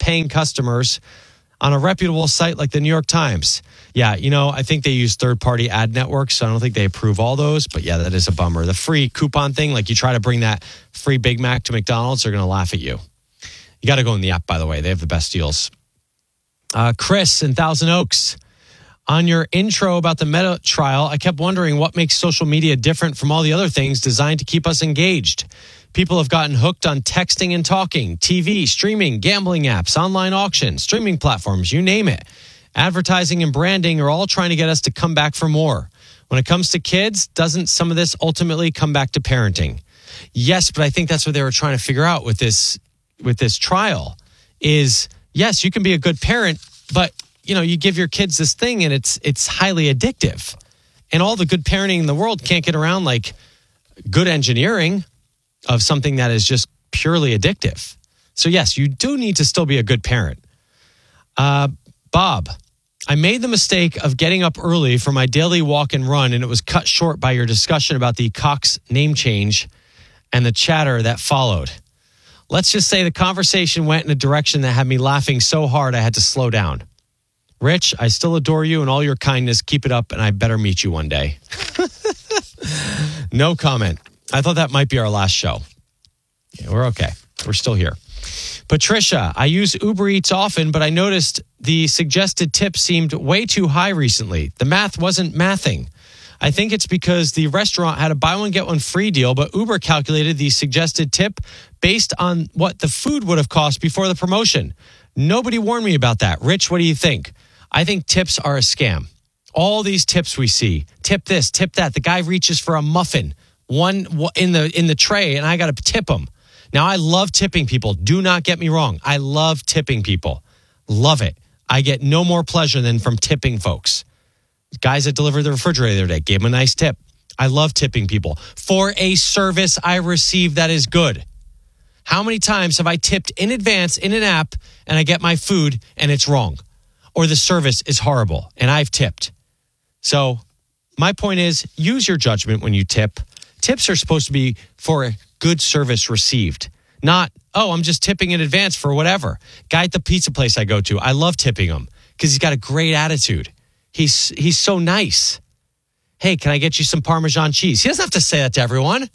paying customers on a reputable site like the New York Times. Yeah, I think they use third-party ad networks, so I don't think they approve all those. But yeah, that is a bummer. The free coupon thing, like you try to bring that free Big Mac to McDonald's, they're going to laugh at you. You got to go in the app, by the way. They have the best deals. Chris in Thousand Oaks. On your intro about the Meta trial, I kept wondering what makes social media different from all the other things designed to keep us engaged. People have gotten hooked on texting and talking, TV, streaming, gambling apps, online auctions, streaming platforms, you name it. Advertising and branding are all trying to get us to come back for more. When it comes to kids, doesn't some of this ultimately come back to parenting? Yes, but I think that's what they were trying to figure out with this trial is, yes, you can be a good parent, but you give your kids this thing and it's highly addictive. And all the good parenting in the world can't get around like good engineering of something that is just purely addictive. So yes, you do need to still be a good parent. Bob, I made the mistake of getting up early for my daily walk and run, and it was cut short by your discussion about the Cox name change and the chatter that followed. Let's just say the conversation went in a direction that had me laughing so hard I had to slow down. Rich, I still adore you and all your kindness. Keep it up, and I better meet you one day. No comment. I thought that might be our last show. Yeah, we're okay. We're still here. Patricia, I use Uber Eats often, but I noticed the suggested tip seemed way too high recently. The math wasn't mathing. I think it's because the restaurant had a buy one, get one free deal, but Uber calculated the suggested tip based on what the food would have cost before the promotion. Nobody warned me about that. Rich, what do you think? I think tips are a scam. All these tips we see, tip this, tip that. The guy reaches for a muffin, one in the tray, and I got to tip him. Now, I love tipping people. Do not get me wrong. I love tipping people. Love it. I get no more pleasure than from tipping folks. Guys that delivered the refrigerator the other day, gave them a nice tip. I love tipping people for a service I receive that is good. How many times have I tipped in advance in an app and I get my food and it's wrong? Or the service is horrible and I've tipped. So my point is, use your judgment when you tip. Tips are supposed to be for a good service received. Not, I'm just tipping in advance for whatever. Guy at the pizza place I go to, I love tipping him because he's got a great attitude. He's so nice. Hey, can I get you some Parmesan cheese? He doesn't have to say that to everyone.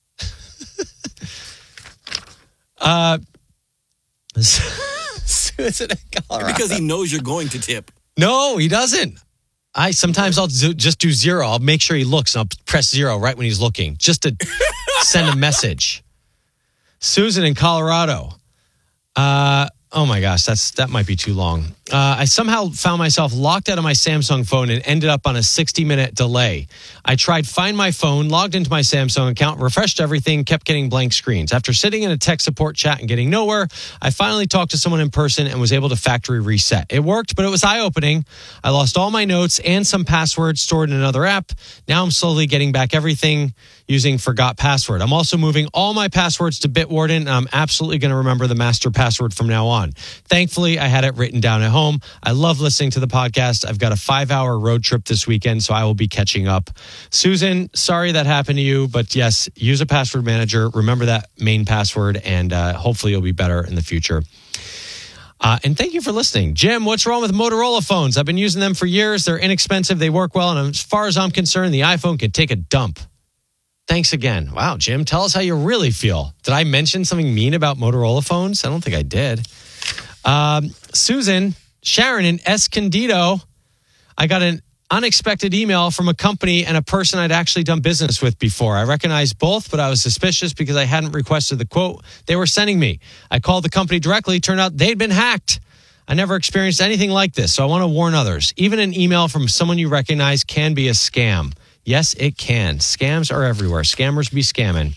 Susan in Colorado. Because he knows you're going to tip. No, he doesn't. Sometimes I'll just do zero. I'll make sure he looks and I'll press zero right when he's looking just to send a message. Susan in Colorado. Oh my gosh, that might be too long. I somehow found myself locked out of my Samsung phone and ended up on a 60-minute delay. I tried Find My Phone, logged into my Samsung account, refreshed everything, kept getting blank screens. After sitting in a tech support chat and getting nowhere, I finally talked to someone in person and was able to factory reset. It worked, but it was eye-opening. I lost all my notes and some passwords stored in another app. Now I'm slowly getting back everything using Forgot Password. I'm also moving all my passwords to Bitwarden, and I'm absolutely going to remember the master password from now on. Thankfully, I had it written down at home. I love listening to the podcast. I've got a 5-hour road trip this weekend, so I will be catching up. Susan, sorry that happened to you, but yes, use a password manager. Remember that main password, and hopefully you'll be better in the future. And thank you for listening. Jim, what's wrong with Motorola phones? I've been using them for years. They're inexpensive. They work well. And as far as I'm concerned, the iPhone can take a dump. Thanks again. Wow, Jim, tell us how you really feel. Did I mention something mean about Motorola phones? I don't think I did. Susan, Sharon in Escondido. I got an unexpected email from a company and a person I'd actually done business with before. I recognized both, but I was suspicious because I hadn't requested the quote they were sending me. I called the company directly. Turned out they'd been hacked. I never experienced anything like this, so I want to warn others. Even an email from someone you recognize can be a scam. Yes, it can. Scams are everywhere. Scammers be scamming.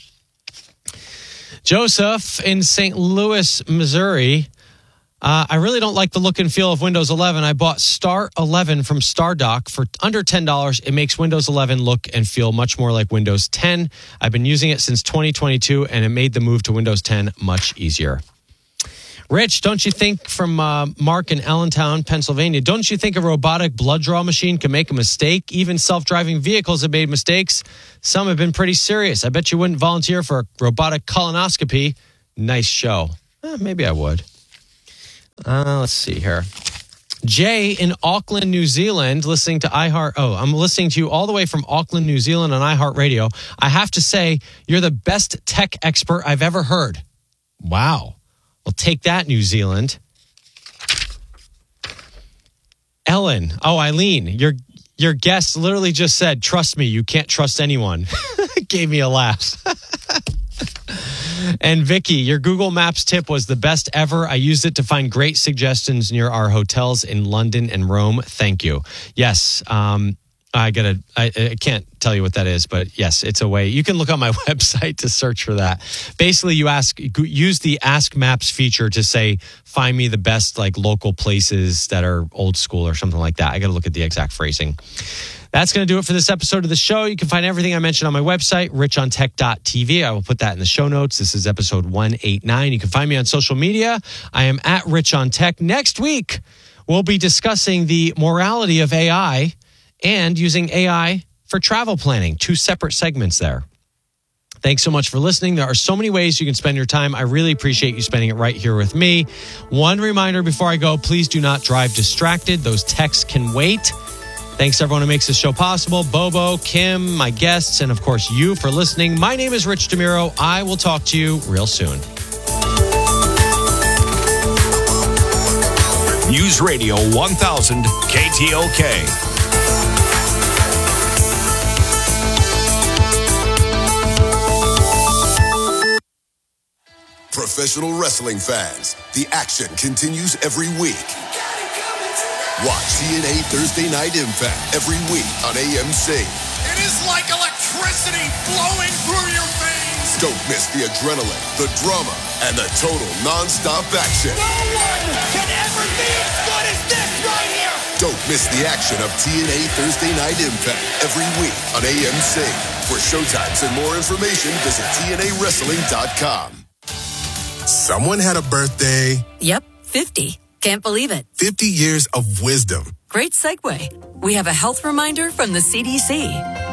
Joseph in St. Louis, Missouri. I really don't like the look and feel of Windows 11. I bought Star 11 from StarDock for under $10. It makes Windows 11 look and feel much more like Windows 10. I've been using it since 2022, and it made the move to Windows 10 much easier. Rich, don't you think, from Mark in Allentown, Pennsylvania, don't you think a robotic blood draw machine can make a mistake? Even self-driving vehicles have made mistakes. Some have been pretty serious. I bet you wouldn't volunteer for a robotic colonoscopy. Nice show. Maybe I would. Let's see here. Jay in Auckland, New Zealand, listening to iHeart. Oh, I'm listening to you all the way from Auckland, New Zealand on iHeartRadio. I have to say, you're the best tech expert I've ever heard. Wow. Well, take that, New Zealand. Ellen. Oh, Eileen, your guest literally just said, trust me, you can't trust anyone. Gave me a laugh. And Vicky, your Google Maps tip was the best ever. I used it to find great suggestions near our hotels in London and Rome. Thank you. Yes, I can't tell you what that is, but yes, it's a way. You can look on my website to search for that. Basically, use the Ask Maps feature to say, find me the best like local places that are old school or something like that. I got to look at the exact phrasing. That's going to do it for this episode of the show. You can find everything I mentioned on my website, richontech.tv. I will put that in the show notes. This is episode 189. You can find me on social media. I am at richontech. Next week, we'll be discussing the morality of AI and using AI for travel planning. 2 separate segments there. Thanks so much for listening. There are so many ways you can spend your time. I really appreciate you spending it right here with me. One reminder before I go, please do not drive distracted. Those texts can wait. Thanks to everyone who makes this show possible. Bobo, Kim, my guests, and of course you for listening. My name is Rich DeMiro. I will talk to you real soon. News Radio 1000 KTOK. Professional wrestling fans, the action continues every week. Watch TNA Thursday Night Impact every week on AMC. It is like electricity flowing through your veins. Don't miss the adrenaline, the drama, and the total non-stop action. No one can ever be as good as this right here. Don't miss the action of TNA Thursday Night Impact every week on AMC. For showtimes and more information, visit TNAWrestling.com. Someone had a birthday. Yep, 50. Can't believe it. 50 years of wisdom. Great segue. We have a health reminder from the CDC.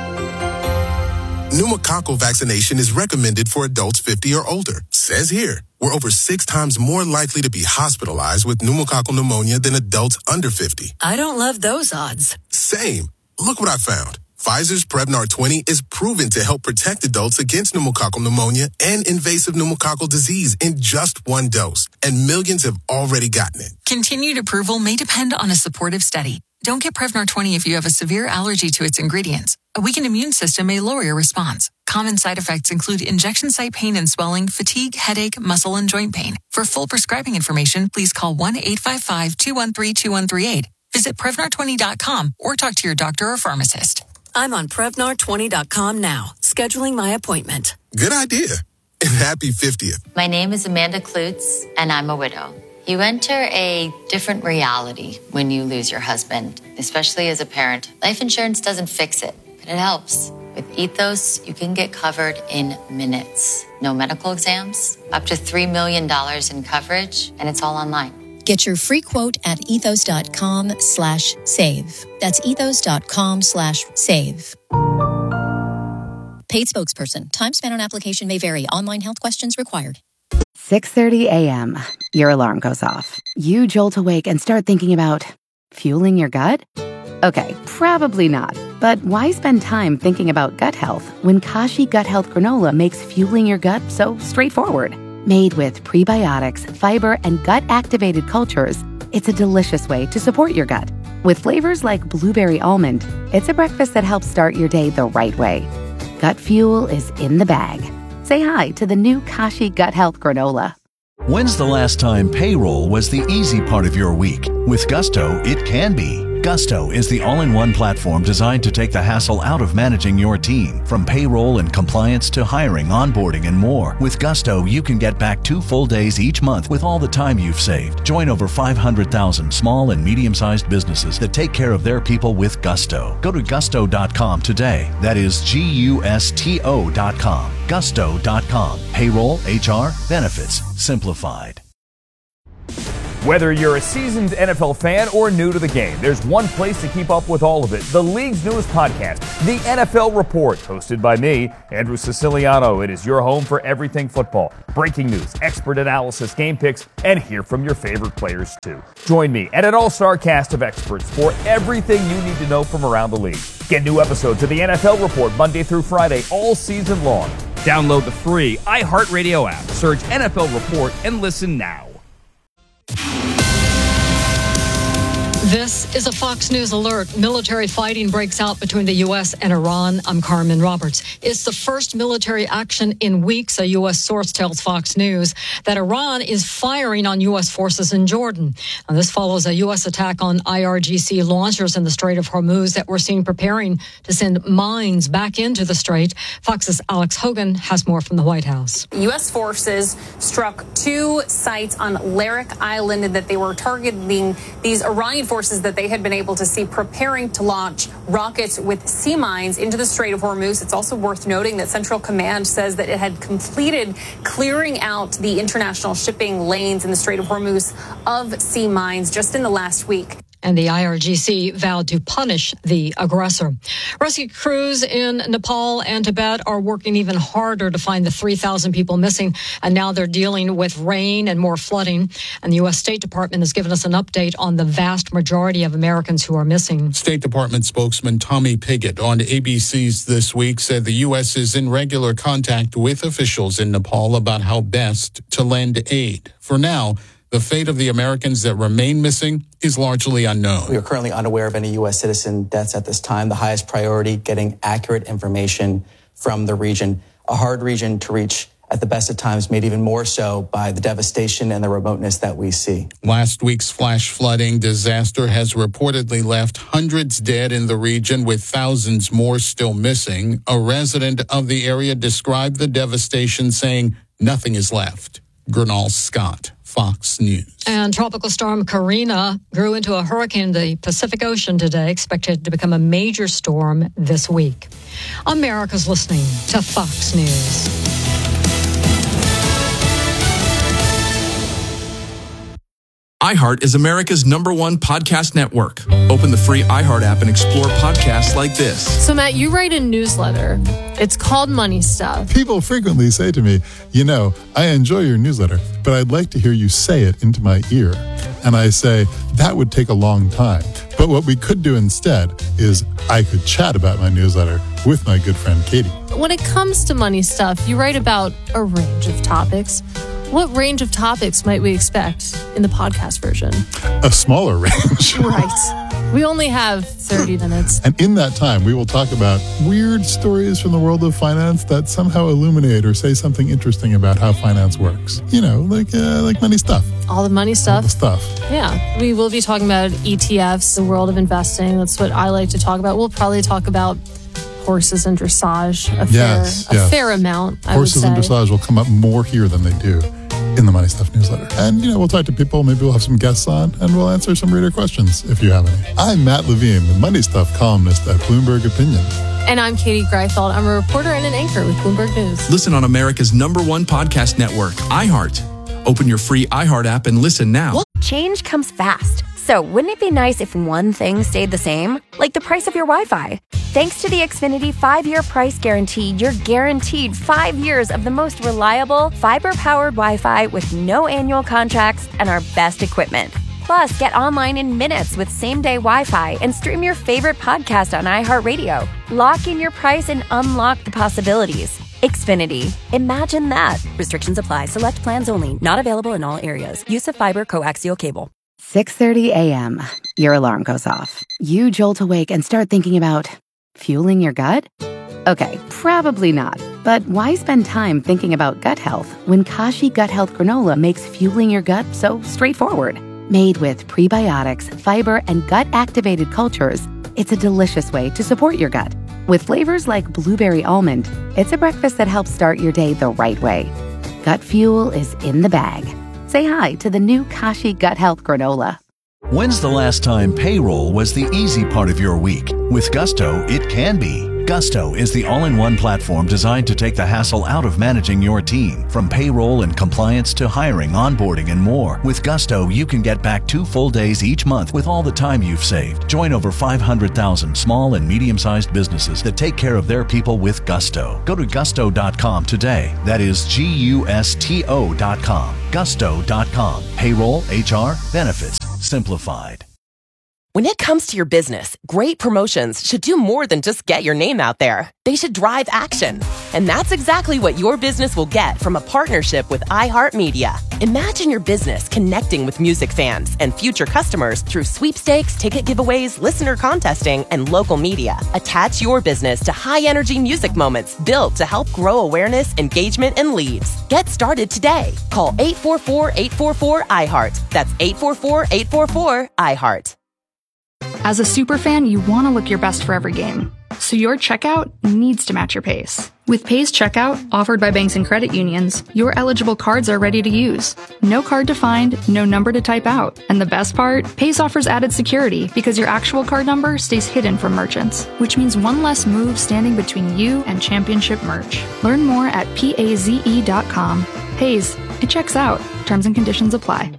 Pneumococcal vaccination is recommended for adults 50 or older. Says here, we're over 6 times more likely to be hospitalized with pneumococcal pneumonia than adults under 50. I don't love those odds. Same. Look what I found. Pfizer's Prevnar 20 is proven to help protect adults against pneumococcal pneumonia and invasive pneumococcal disease in just 1 dose, and millions have already gotten it. Continued approval may depend on a supportive study. Don't get Prevnar 20 if you have a severe allergy to its ingredients. A weakened immune system may lower your response. Common side effects include injection site pain and swelling, fatigue, headache, muscle, and joint pain. For full prescribing information, please call 1-855-213-2138. Visit Prevnar20.com or talk to your doctor or pharmacist. I'm on Prevnar20.com now, scheduling my appointment. Good idea. And happy 50th. My name is Amanda Klutz, and I'm a widow. You enter a different reality when you lose your husband, especially as a parent. Life insurance doesn't fix it, but it helps. With Ethos, you can get covered in minutes. No medical exams, up to $3 million in coverage, and it's all online. Get your free quote at ethos.com/save. That's ethos.com/save. Paid spokesperson. Time spent on application may vary. Online health questions required. 6:30 a.m. Your alarm goes off. You jolt awake and start thinking about fueling your gut? Okay, probably not. But why spend time thinking about gut health when Kashi Gut Health Granola makes fueling your gut so straightforward? Made with prebiotics, fiber, and gut-activated cultures, it's a delicious way to support your gut. With flavors like blueberry almond, it's a breakfast that helps start your day the right way. Gut fuel is in the bag. Say hi to the new Kashi Gut Health Granola. When's the last time payroll was the easy part of your week? With Gusto, it can be. Gusto is the all-in-one platform designed to take the hassle out of managing your team. From payroll and compliance to hiring, onboarding, and more. With Gusto, you can get back 2 full days each month with all the time you've saved. Join over 500,000 small and medium-sized businesses that take care of their people with Gusto. Go to gusto.com today. That is GUSTO.com. Gusto.com. Payroll, HR, benefits, simplified. Whether you're a seasoned NFL fan or new to the game, there's one place to keep up with all of it. The league's newest podcast, The NFL Report, hosted by me, Andrew Siciliano. It is your home for everything football. Breaking news, expert analysis, game picks, and hear from your favorite players too. Join me and an all-star cast of experts for everything you need to know from around the league. Get new episodes of The NFL Report Monday through Friday all season long. Download the free iHeartRadio app, search NFL Report, and listen now. This is a Fox News alert. Military fighting breaks out between the U.S. and Iran. I'm Carmen Roberts. It's the first military action in weeks. A U.S. source tells Fox News that Iran is firing on U.S. forces in Jordan. And this follows a U.S. attack on IRGC launchers in the Strait of Hormuz that were seen preparing to send mines back into the strait. Fox's Alex Hogan has more from the White House. U.S. forces struck 2 sites on Larik Island that they were targeting these Iranian forces that they had been able to see preparing to launch rockets with sea mines into the Strait of Hormuz. It's also worth noting that Central Command says that it had completed clearing out the international shipping lanes in the Strait of Hormuz of sea mines just in the last week. And the IRGC vowed to punish the aggressor. Rescue crews in Nepal and Tibet are working even harder to find the 3,000 people missing. And now they're dealing with rain and more flooding. And the U.S. State Department has given us an update on the vast majority of Americans who are missing. State Department spokesman Tommy Pigott on ABC's This Week said the U.S. is in regular contact with officials in Nepal about how best to lend aid. For now, the fate of the Americans that remain missing is largely unknown. We are currently unaware of any U.S. citizen deaths at this time. The highest priority, getting accurate information from the region, a hard region to reach at the best of times, made even more so by the devastation and the remoteness that we see. Last week's flash flooding disaster has reportedly left hundreds dead in the region, with thousands more still missing. A resident of the area described the devastation, saying nothing is left. Gernal Scott, Fox News. And Tropical Storm Karina grew into a hurricane in the Pacific Ocean today, expected to become a major storm this week. America's listening to Fox News. iHeart is America's #1 podcast network. Open the free iHeart app and explore podcasts like this. So, Matt, you write a newsletter. It's called Money Stuff. People frequently say to me, you know, I enjoy your newsletter, but I'd like to hear you say it into my ear. And I say, that would take a long time. But what we could do instead is I could chat about my newsletter with my good friend Katie. When it comes to Money Stuff, you write about a range of topics. What range of topics might we expect in the podcast version? A smaller range. Right. We only have 30 minutes. And in that time, we will talk about weird stories from the world of finance that somehow illuminate or say something interesting about how finance works. You know, like money stuff. All the money stuff. All the stuff. Yeah. We will be talking about ETFs, the world of investing. That's what I like to talk about. We'll probably talk about horses and dressage a fair amount, I would say. Horses and dressage will come up more here than they do in the Money Stuff newsletter. And, you know, we'll talk to people. Maybe we'll have some guests on, and we'll answer some reader questions if you have any. I'm Matt Levine, the Money Stuff columnist at Bloomberg Opinion. And I'm Katie Greifeld. I'm a reporter and an anchor with Bloomberg News. Listen on America's #1 podcast network, iHeart. Open your free iHeart app and listen now. Change comes fast. So wouldn't it be nice if one thing stayed the same? Like the price of your Wi-Fi. Thanks to the Xfinity 5-year price guarantee, you're guaranteed 5 years of the most reliable, fiber-powered Wi-Fi with no annual contracts and our best equipment. Plus, get online in minutes with same-day Wi-Fi and stream your favorite podcast on iHeartRadio. Lock in your price and unlock the possibilities. Xfinity. Imagine that. Restrictions apply. Select plans only. Not available in all areas. Use of fiber coaxial cable. 6:30 a.m. Your alarm goes off. You jolt awake and start thinking about fueling your gut? Okay, probably not. But why spend time thinking about gut health when Kashi Gut Health Granola makes fueling your gut so straightforward? Made with prebiotics, fiber, and gut-activated cultures, it's a delicious way to support your gut. With flavors like blueberry almond, it's a breakfast that helps start your day the right way. Gut fuel is in the bag. Say hi to the new Kashi Gut Health Granola. When's the last time payroll was the easy part of your week? With Gusto, it can be. Gusto is the all-in-one platform designed to take the hassle out of managing your team, from payroll and compliance to hiring, onboarding, and more. With Gusto, you can get back 2 full days each month with all the time you've saved. Join over 500,000 small and medium-sized businesses that take care of their people with Gusto. Go to gusto.com today. That is Gusto.com. Gusto.com. Payroll, HR, benefits, simplified. When it comes to your business, great promotions should do more than just get your name out there. They should drive action. And that's exactly what your business will get from a partnership with iHeartMedia. Imagine your business connecting with music fans and future customers through sweepstakes, ticket giveaways, listener contesting, and local media. Attach your business to high-energy music moments built to help grow awareness, engagement, and leads. Get started today. Call 844-844-iHeart. That's 844-844-iHeart. As a superfan, you want to look your best for every game. So your checkout needs to match your pace. With Pace Checkout, offered by banks and credit unions, your eligible cards are ready to use. No card to find, no number to type out. And the best part? Pace offers added security because your actual card number stays hidden from merchants, which means one less move standing between you and championship merch. Learn more at paze.com. Paze, it checks out. Terms and conditions apply.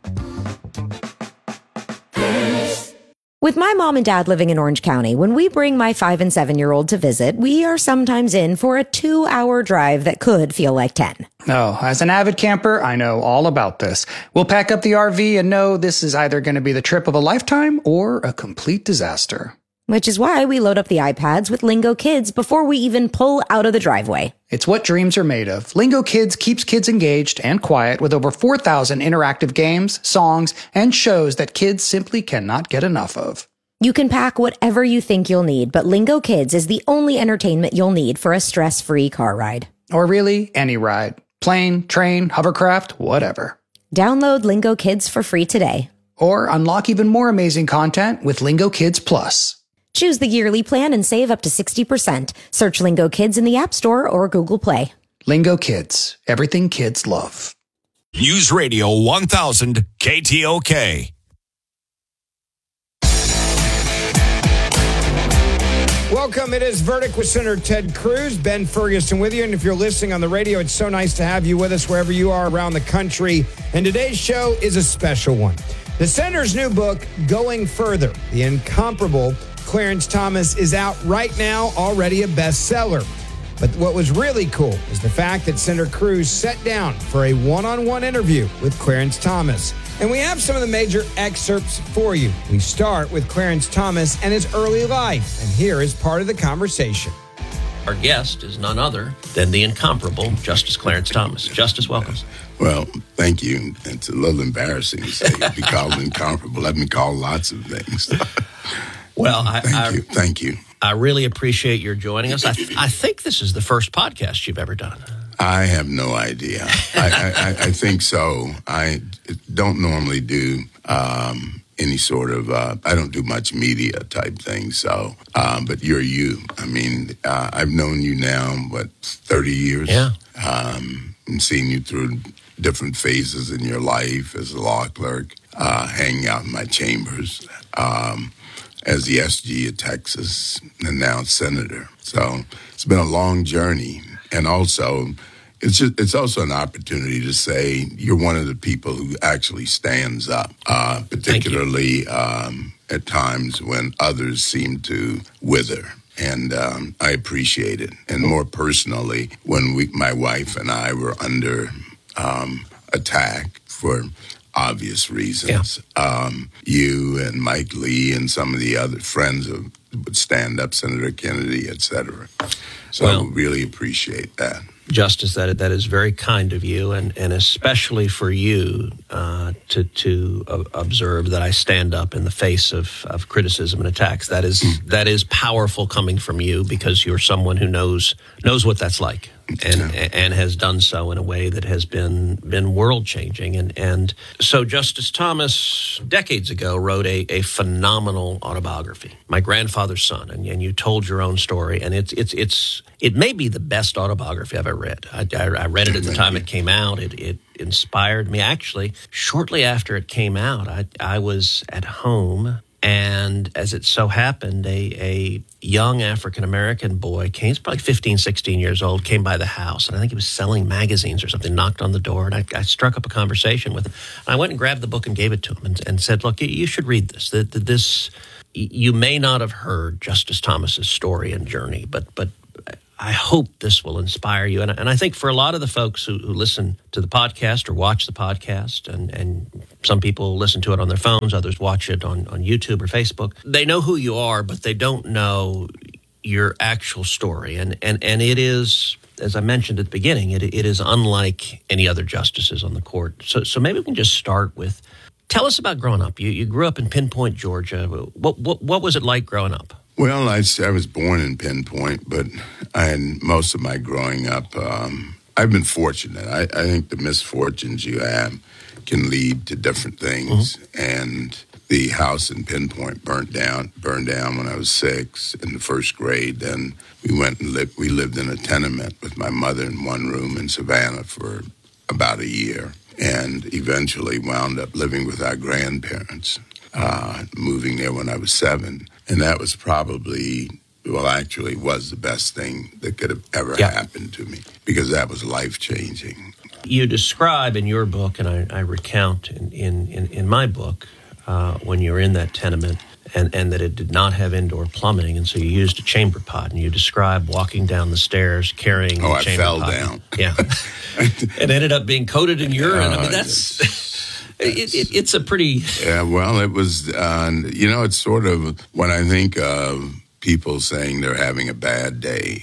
With my mom and dad living in Orange County, when we bring my 5 and 7-year-old to visit, we are sometimes in for a 2-hour drive that could feel like 10. Oh, as an avid camper, I know all about this. We'll pack up the RV and know this is either going to be the trip of a lifetime or a complete disaster. Which is why we load up the iPads with Lingo Kids before we even pull out of the driveway. It's what dreams are made of. Lingo Kids keeps kids engaged and quiet with over 4,000 interactive games, songs, and shows that kids simply cannot get enough of. You can pack whatever you think you'll need, but Lingo Kids is the only entertainment you'll need for a stress-free car ride. Or really, any ride. Plane, train, hovercraft, whatever. Download Lingo Kids for free today. Or unlock even more amazing content with Lingo Kids Plus. Choose the yearly plan and save up to 60%. Search Lingo Kids in the App Store or Google Play. Lingo Kids. Everything kids love. News Radio 1000 KTOK. Welcome. It is Verdict with Senator Ted Cruz. Ben Ferguson with you. And if you're listening on the radio, it's so nice to have you with us wherever you are around the country. And today's show is a special one. The senator's new book, Going Further, The Incomparable Clarence Thomas, is out right now, already a bestseller. But what was really cool is the fact that Senator Cruz sat down for a one-on-one interview with Clarence Thomas. And we have some of the major excerpts for you. We start with Clarence Thomas and his early life. And here is part of the conversation. Our guest is none other than the incomparable Justice Clarence Thomas. Justice, welcome. Well, thank you. It's a little embarrassing to say be called incomparable. Let me call lots of things. Well, Thank you. I really appreciate your joining us. I think this is the first podcast you've ever done. I have no idea. I think so. I don't normally do any sort of, I don't do much media type thing. So, but you're you. I mean, I've known you now, 30 years? Yeah. And seen you through different phases in your life as a law clerk, hanging out in my chambers, as the SG of Texas, and now senator. So it's been a long journey. And also, it's also an opportunity to say you're one of the people who actually stands up, particularly at times when others seem to wither. And I appreciate it. And more personally, when my wife and I were under attack for obvious reasons. Yeah. You and Mike Lee and some of the other friends would stand up, Senator Kennedy, et cetera. So I really appreciate that. Justice, that is very kind of you, and especially for you to observe that I stand up in the face of criticism and attacks. That is powerful coming from you, because you're someone who knows what that's like, and has done so in a way that has been world changing. And so Justice Thomas decades ago wrote a phenomenal autobiography, My Grandfather's Son, and you told your own story, and it may be the best autobiography I've ever read. I read it at the time it came out. It inspired me. Actually, shortly after it came out, I was at home And as it so happened, a young African-American boy came, he's probably 15, 16 years old, came by the house. And I think he was selling magazines or something, knocked on the door. And I struck up a conversation with him. I went and grabbed the book and gave it to him and said, look, you should read this. This, you may not have heard Justice Thomas's story and journey, but I hope this will inspire you. And I think for a lot of the folks who listen to the podcast or watch the podcast, and some people listen to it on their phones, others watch it on YouTube or Facebook, they know who you are, but they don't know your actual story. And it is, as I mentioned at the beginning, it is unlike any other justices on the court. So maybe we can just start with, tell us about growing up. You grew up in Pinpoint, Georgia. What was it like growing up? Well, I was born in Pinpoint, but I had most of my growing up. I've been fortunate. I think the misfortunes you have can lead to different things. Mm-hmm. And the house in Pinpoint burned down when I was 6 in the first grade. Then we went and lived in a tenement with my mother in one room in Savannah for about a year, and eventually wound up living with our grandparents, moving there when I was 7. And that was probably, actually was the best thing that could have ever happened to me, because that was life-changing. You describe in your book, and I recount in my book, when you were in that tenement, and that it did not have indoor plumbing, and so you used a chamber pot, and you describe walking down the stairs carrying the chamber pot. I fell down. Yeah. It ended up being coated in urine. I mean, that's... It's a pretty... Yeah, well, it was, it's sort of when I think of people saying they're having a bad day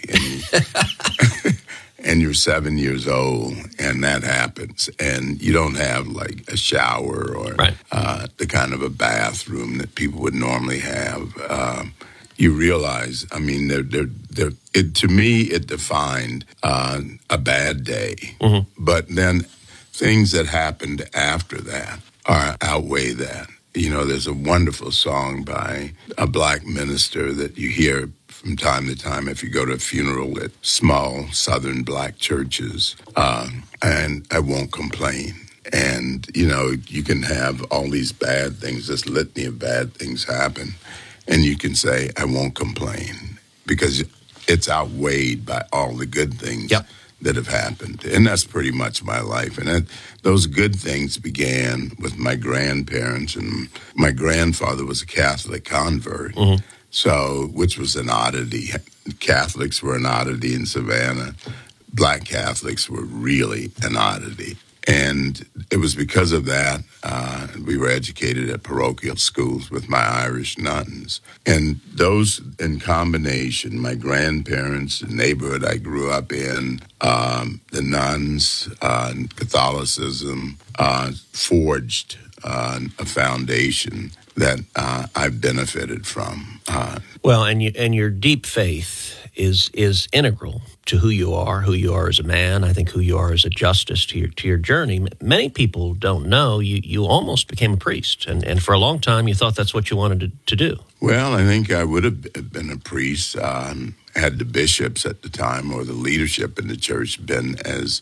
and you're 7 years old and that happens and you don't have like a shower or the kind of a bathroom that people would normally have, you realize, I mean, to me, it defined a bad day. Mm-hmm. But then things that happened after that outweigh that. You know, there's a wonderful song by a black minister that you hear from time to time if you go to a funeral at small southern black churches, and I won't complain. And, you can have all these bad things, this litany of bad things happen, and you can say, I won't complain, because it's outweighed by all the good things that have happened. And that's pretty much my life. And those good things began with my grandparents, and my grandfather was a Catholic convert, which was an oddity. Catholics were an oddity in Savannah. Black Catholics were really an oddity. And it was because of that we were educated at parochial schools with my Irish nuns. And those in combination, my grandparents, the neighborhood I grew up in, the nuns, Catholicism, forged a foundation that I've benefited from. Well, and your deep faith is integral to who you are as a man. I think who you are as a justice to your journey. Many people don't know you almost became a priest, and for a long time you thought that's what you wanted to do. Well, I think I would have been a priest had the bishops at the time or the leadership in the church been as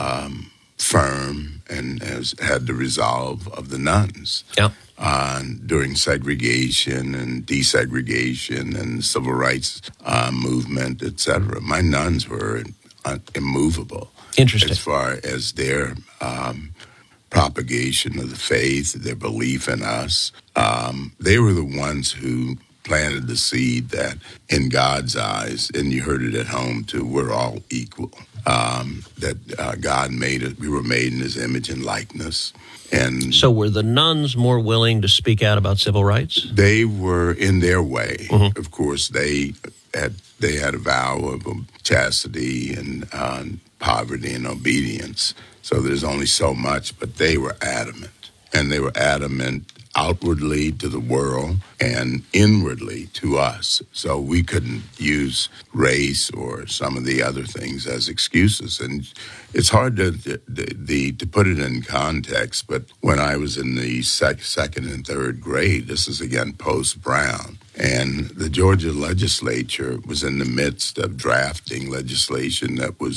firm and as had the resolve of the nuns. Yeah. During segregation and desegregation and civil rights movement, etc. My nuns were immovable. Interesting. As far as their propagation of the faith, their belief in us. They were the ones who planted the seed that in God's eyes, and you heard it at home too, we're all equal. That God made it, we were made in his image and likeness. And so were the nuns more willing to speak out about civil rights? They were in their way. Mm-hmm. Of course, they had a vow of chastity and poverty and obedience. So there's only so much, but they were adamant. And they were adamant outwardly to the world and inwardly to us. So we couldn't use race or some of the other things as excuses. And it's hard to put it in context, but when I was in the second and third grade, this is again post-Brown, and the Georgia legislature was in the midst of drafting legislation that was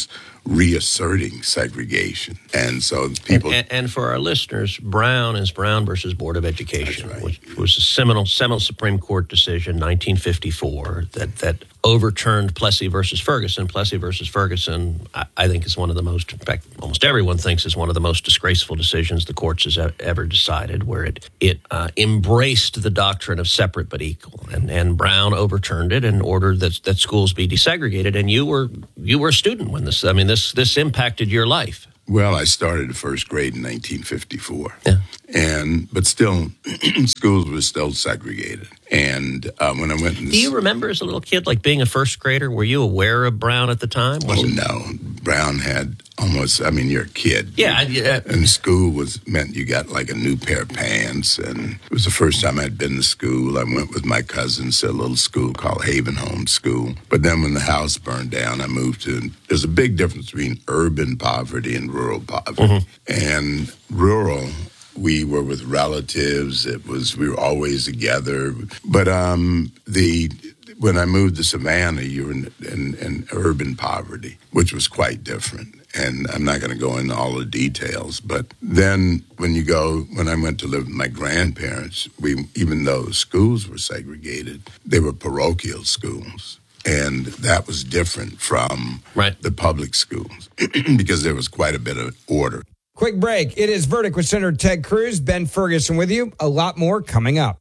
reasserting segregation. And so people... And for our listeners, Brown is Brown versus Board of Education, which was a seminal Supreme Court decision, 1954, that overturned Plessy versus Ferguson. Plessy versus Ferguson, I think, is one of the most, in fact, almost everyone thinks is one of the most disgraceful decisions the courts has ever decided, where it embraced the doctrine of separate but equal. And Brown overturned it and ordered that schools be desegregated. And you were a student when this impacted your life. Well, I started at first grade in 1954. Yeah. But still, schools were still segregated. And when I went... Do you remember as a little kid, like being a first grader, were you aware of Brown at the time? No. Brown had almost, you're a kid. Yeah. And school meant you got like a new pair of pants. And it was the first time I'd been to school. I went with my cousins to a little school called Haven Home School. But then when the house burned down, I moved to... There's a big difference between urban poverty and rural poverty. Mm-hmm. And rural... We were with relatives. We were always together. But when I moved to Savannah, you were in urban poverty, which was quite different. And I'm not going to go into all the details. But then when I went to live with my grandparents, even though schools were segregated, they were parochial schools. And that was different from the public schools because there was quite a bit of order. Quick break. It is Verdict with Senator Ted Cruz. Ben Ferguson with you. A lot more coming up.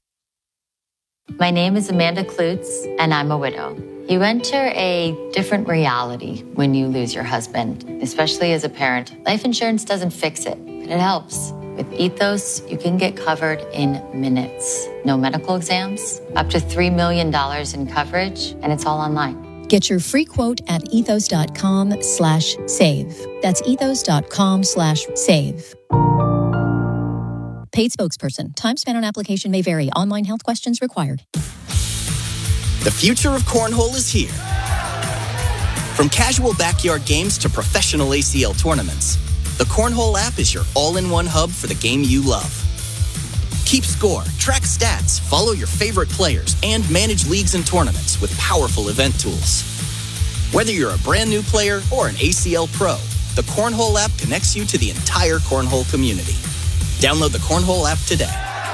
My name is Amanda Klutz, and I'm a widow. You enter a different reality when you lose your husband, especially as a parent. Life insurance doesn't fix it, but it helps. With Ethos, you can get covered in minutes. No medical exams, up to $3 million in coverage, and it's all online. Get your free quote at ethos.com/save. That's ethos.com/save. Paid spokesperson. Time spent on application may vary. Online health questions required. The future of cornhole is here. From casual backyard games to professional ACL tournaments, the Cornhole app is your all-in-one hub for the game you love. Keep score, track stats, follow your favorite players, and manage leagues and tournaments with powerful event tools. Whether you're a brand new player or an ACL pro, the Cornhole app connects you to the entire Cornhole community. Download the Cornhole app today.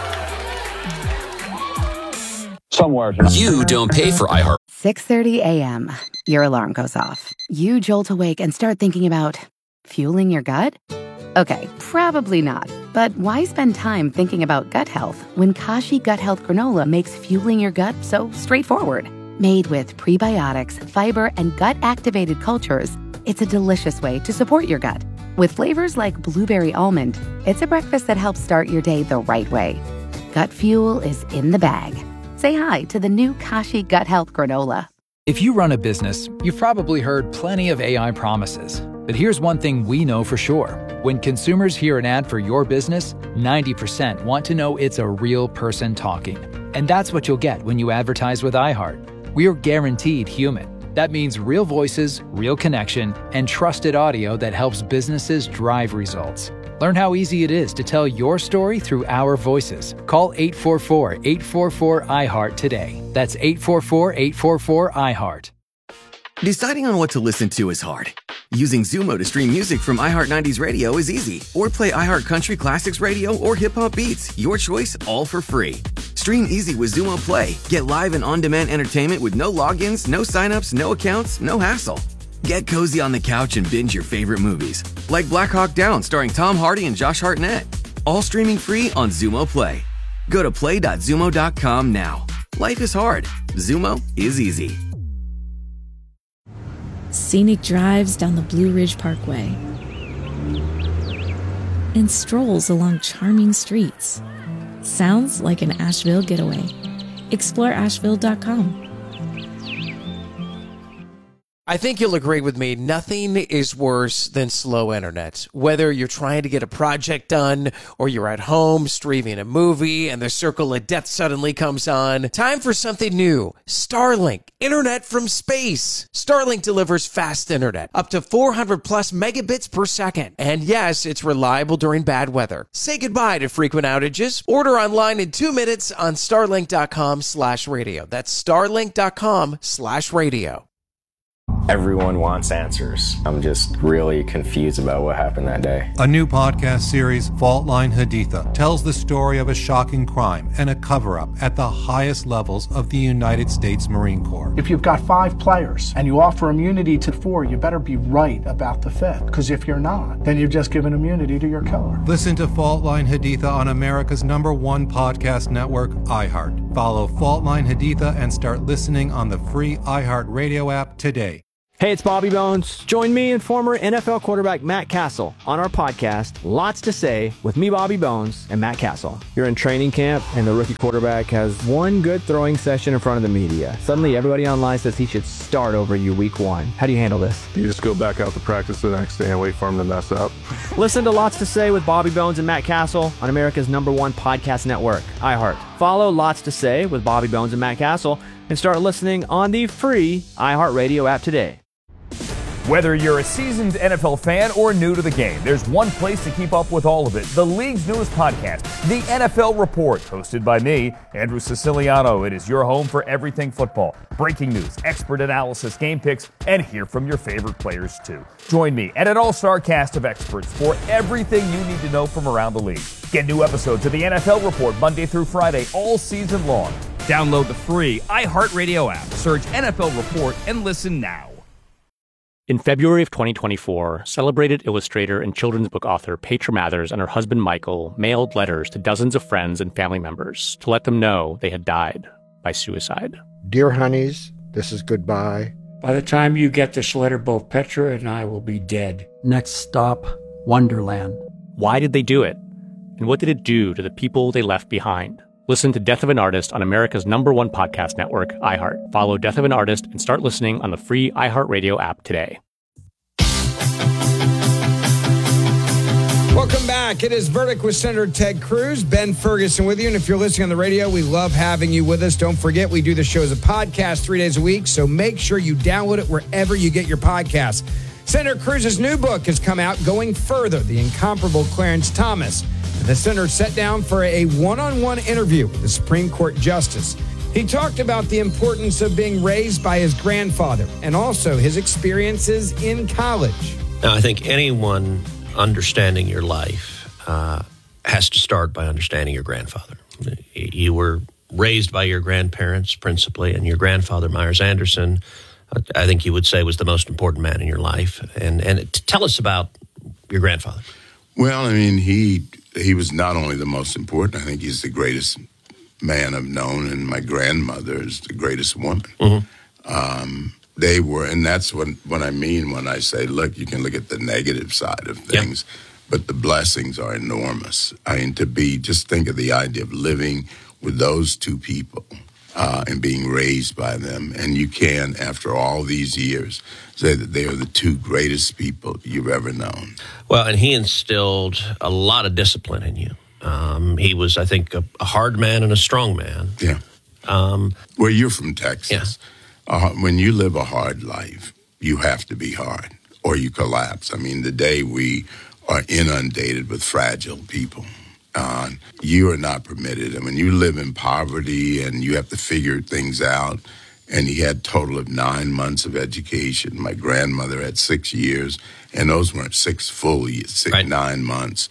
Somewhere. You don't pay for iHeart. 6:30 a.m. Your alarm goes off. You jolt awake and start thinking about fueling your gut? Okay, probably not. But why spend time thinking about gut health when Kashi Gut Health Granola makes fueling your gut so straightforward? Made with prebiotics, fiber, and gut-activated cultures, it's a delicious way to support your gut. With flavors like blueberry almond, it's a breakfast that helps start your day the right way. Gut fuel is in the bag. Say hi to the new Kashi Gut Health Granola. If you run a business, you've probably heard plenty of AI promises. But here's one thing we know for sure. When consumers hear an ad for your business, 90% want to know it's a real person talking. And that's what you'll get when you advertise with iHeart. We're guaranteed human. That means real voices, real connection, and trusted audio that helps businesses drive results. Learn how easy it is to tell your story through our voices. Call 844-844-iHeart today. That's 844-844-iHeart. Deciding on what to listen to is hard. Using Zumo to stream music from iHeart 90s Radio is easy. Or play iHeart Country Classics Radio or Hip Hop Beats. Your choice, all for free. Stream easy with Zumo Play. Get live and on-demand entertainment with no logins, no signups, no accounts, no hassle. Get cozy on the couch and binge your favorite movies. Like Black Hawk Down starring Tom Hardy and Josh Hartnett. All streaming free on Zumo Play. Go to play.zumo.com now. Life is hard. Zumo is easy. Scenic drives down the Blue Ridge Parkway and strolls along charming streets. Sounds like an Asheville getaway. Explore Asheville.com. I think you'll agree with me, nothing is worse than slow internet. Whether you're trying to get a project done or you're at home streaming a movie and the circle of death suddenly comes on, time for something new. Starlink, internet from space. Starlink delivers fast internet, up to 400 plus megabits per second. And yes, it's reliable during bad weather. Say goodbye to frequent outages. Order online in 2 minutes on starlink.com/radio. That's starlink.com/radio. Everyone wants answers. I'm just really confused about what happened that day. A new podcast series, Fault Line Haditha, tells the story of a shocking crime and a cover-up at the highest levels of the United States Marine Corps. If you've got 5 players and you offer immunity to 4, you better be right about the 5th. Because if you're not, then you've just given immunity to your killer. Listen to Fault Line Haditha on America's #1 podcast network, iHeart. Follow Fault Line Haditha and start listening on the free iHeart Radio app today. Hey, it's Bobby Bones. Join me and former NFL quarterback Matt Castle on our podcast, Lots to Say, with me, Bobby Bones, and Matt Castle. You're in training camp, and the rookie quarterback has one good throwing session in front of the media. Suddenly, everybody online says he should start over you week 1. How do you handle this? You just go back out to practice the next day and wait for him to mess up. Listen to Lots to Say with Bobby Bones and Matt Castle on America's #1 podcast network, iHeart. Follow Lots to Say with Bobby Bones and Matt Castle and start listening on the free iHeart Radio app today. Whether you're a seasoned NFL fan or new to the game, there's one place to keep up with all of it. The league's newest podcast, The NFL Report, hosted by me, Andrew Siciliano. It is your home for everything football. Breaking news, expert analysis, game picks, and hear from your favorite players too. Join me and an all-star cast of experts for everything you need to know from around the league. Get new episodes of The NFL Report Monday through Friday all season long. Download the free iHeartRadio app. Search NFL Report and listen now. In February of 2024, celebrated illustrator and children's book author Petra Mathers and her husband Michael mailed letters to dozens of friends and family members to let them know they had died by suicide. Dear honeys, this is goodbye. By the time you get this letter, both Petra and I will be dead. Next stop, Wonderland. Why did they do it? And what did it do to the people they left behind? Listen to Death of an Artist on America's #1 podcast network, iHeart. Follow Death of an Artist and start listening on the free iHeartRadio app today. Welcome back. It is Verdict with Senator Ted Cruz. Ben Ferguson with you. And if you're listening on the radio, we love having you with us. Don't forget, we do the show as a podcast 3 days a week, so make sure you download it wherever you get your podcasts. Senator Cruz's new book has come out, Going Further, The Incomparable Clarence Thomas. The senator sat down for a one-on-one interview with the Supreme Court Justice. He talked about the importance of being raised by his grandfather and also his experiences in college. Now, I think anyone understanding your life has to start by understanding your grandfather. You were raised by your grandparents principally, and your grandfather, Myers Anderson, I think you would say was the most important man in your life. And tell us about your grandfather. Well, I mean, he was not only the most important, I think he's the greatest man I've known, and my grandmother is the greatest woman. Mm-hmm. They were, and that's what I mean when I say, look, you can look at the negative side of things, but the blessings are enormous. I mean, just think of the idea of living with those two people and being raised by them, and you can, after all these years, say that they are the two greatest people you've ever known. Well, and he instilled a lot of discipline in you. He was, I think, a hard man and a strong man. Yeah. Well, you're from Texas. Yeah. When you live a hard life, you have to be hard or you collapse. I mean, today we are inundated with fragile people. You are not permitted. I mean, you live in poverty and you have to figure things out. And he had a total of 9 months of education. My grandmother had 6 years, and those weren't 6 full years, 9 months.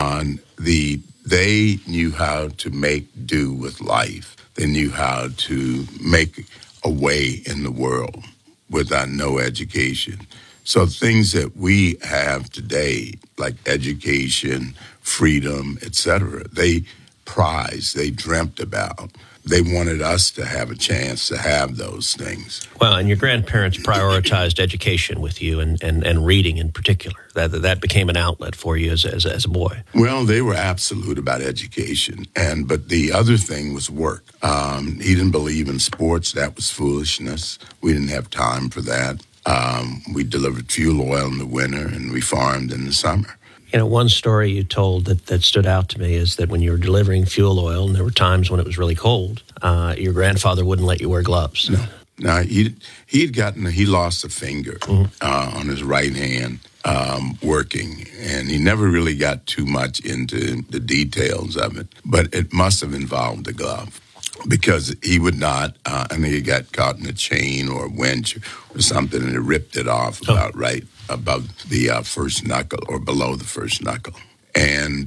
They knew how to make do with life. They knew how to make a way in the world without no education. So things that we have today, like education, freedom, etc., they prized, they dreamt about. They wanted us to have a chance to have those things. Well, and your grandparents prioritized education with you and reading in particular. That became an outlet for you as a boy. Well, they were absolute about education, but the other thing was work. He didn't believe in sports. That was foolishness. We didn't have time for that. We delivered fuel oil in the winter, and we farmed in the summer. You know, one story you told that stood out to me is that when you were delivering fuel oil, and there were times when it was really cold, your grandfather wouldn't let you wear gloves. No, he lost a finger on his right hand working, and he never really got too much into the details of it, but it must have involved a glove. because he would not, I think he got caught in a chain or a winch or something, and it ripped it off about right above the first knuckle or below the first knuckle. And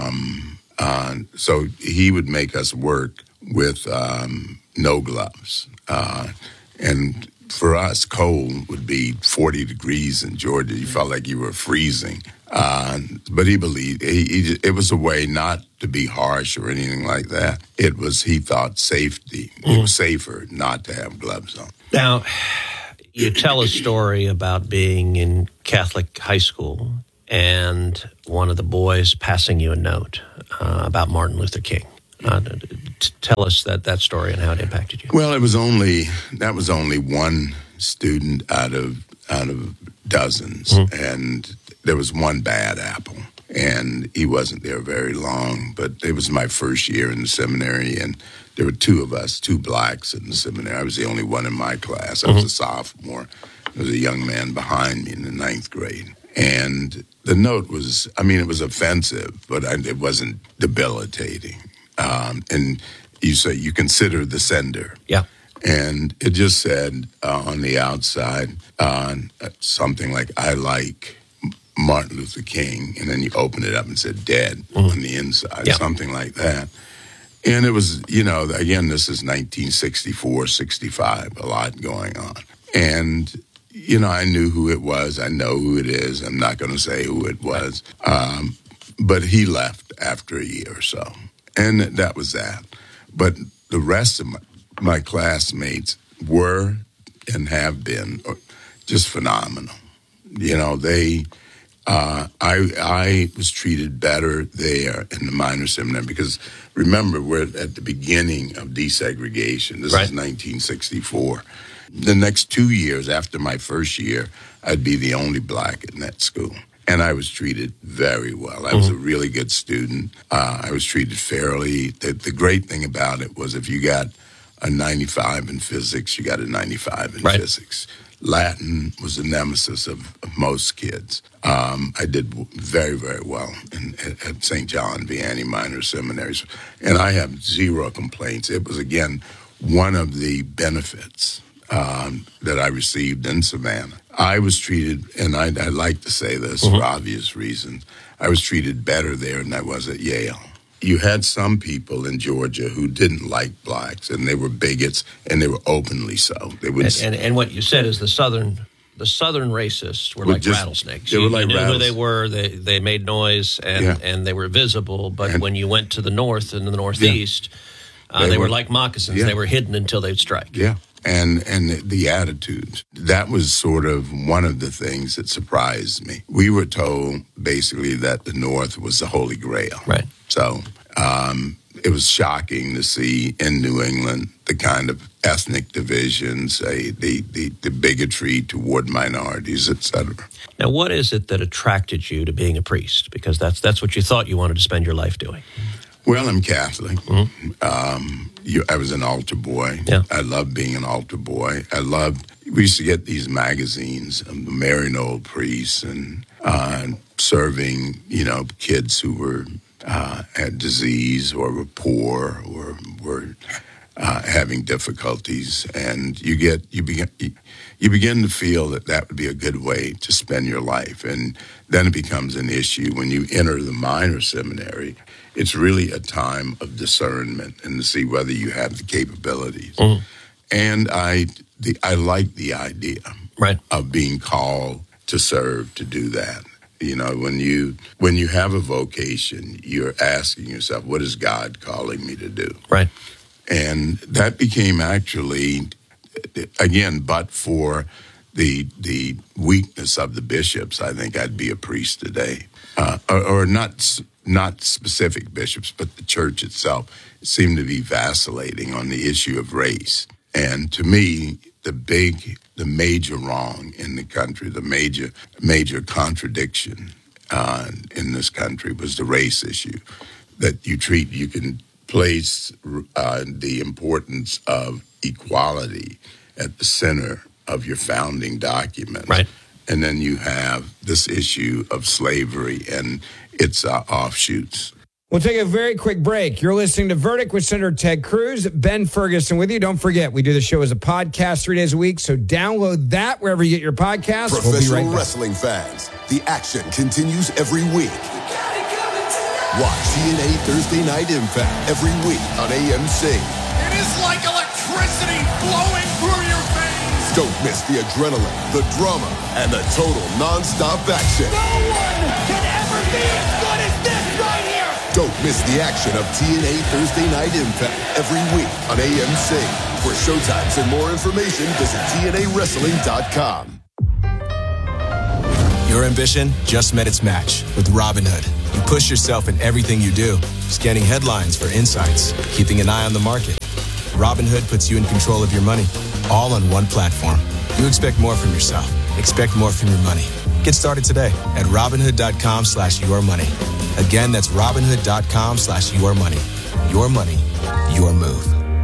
so he would make us work with no gloves. And for us, cold would be 40 degrees in Georgia. You felt like you were freezing. But he believed it was a way not to be harsh or anything like that. It was, he thought, safety. It was safer not to have gloves on. Now, you tell a story about being in Catholic high school and one of the boys passing you a note about Martin Luther King. Tell us that story and how it impacted you. Well, that was only one student out of dozens, and there was one bad apple, and he wasn't there very long. But it was my first year in the seminary, and there were two of us, two blacks in the seminary. I was the only one in my class. I was a sophomore. There was a young man behind me in the 9th grade. And the note was, it was offensive, but it wasn't debilitating. And you say you consider the sender. Yeah. And it just said on the outside something like, I like Martin Luther King. And then you open it up and said dead on the inside, something like that. And it was, again, this is 1964, 65, a lot going on. And, I knew who it was. I know who it is. I'm not going to say who it was. But he left after a year or so. And that was that. But the rest of my classmates were and have been just phenomenal. I was treated better there in the minor seminary because, remember, we're at the beginning of desegregation. This is 1964. The next 2 years after my first year, I'd be the only black in that school. And I was treated very well. I was a really good student. I was treated fairly. The great thing about it was if you got a 95 in physics, you got a 95 in physics. Latin was the nemesis of most kids. I did very, very well at St. John Vianney Minor Seminaries. And I have zero complaints. It was, again, one of the benefits that I received in Savannah. I was treated, and I like to say this for obvious reasons, I was treated better there than I was at Yale. You had some people in Georgia who didn't like blacks, and they were bigots, and they were openly so. They would, and what you said is the southern racists were like rattlesnakes. They were like you knew rattlesnakes. Who they were. They made noise, and they were visible. But when you went to the north and the northeast, they were like moccasins. They were hidden until they'd strike. Yeah. And the attitudes. That was sort of one of the things that surprised me. We were told basically that the North was the Holy Grail. Right. So it was shocking to see in New England the kind of ethnic divisions, the bigotry toward minorities, et cetera. Now, what is it that attracted you to being a priest? Because that's what you thought you wanted to spend your life doing. Well, I'm Catholic. I was an altar boy. Yeah. I loved being an altar boy. We used to get these magazines of the marrying old priests and serving, kids who were had disease or were poor or were having difficulties, and you begin to feel that would be a good way to spend your life, and then it becomes an issue when you enter the minor seminary. It's really a time of discernment and to see whether you have the capabilities. And I like the idea of being called to serve, to do that. When you have a vocation, you're asking yourself, what is God calling me to do? Right. And that became actually, again, but for the weakness of the bishops, I think I'd be a priest today. Or not specific bishops, but the church itself seemed to be vacillating on the issue of race. And to me, the major wrong in the country, the major contradiction in this country was the race issue. That you can place the importance of equality at the center of your founding documents. Right. And then you have this issue of slavery and its offshoots. We'll take a very quick break. You're listening to Verdict with Senator Ted Cruz. Ben Ferguson with you. Don't forget, we do the show as a podcast 3 days a week, so download that wherever you get your podcasts. Professional wrestling fans, the action continues every week. Watch TNA Thursday Night Impact every week on AMC. It is like electricity flowing through your veins. Don't miss the adrenaline, the drama, and the total non-stop action. No one can ever be as good as this right here. Don't miss the action of TNA Thursday Night Impact every week on AMC. For showtimes and more information, visit TNAWrestling.com. Your ambition just met its match with Robinhood. You push yourself in everything you do, scanning headlines for insights, keeping an eye on the market. Robinhood puts you in control of your money, all on one platform. You expect more from yourself. Expect more from your money. Get started today at Robinhood.com/yourmoney. Again, that's Robinhood.com/yourmoney. Your money, your move.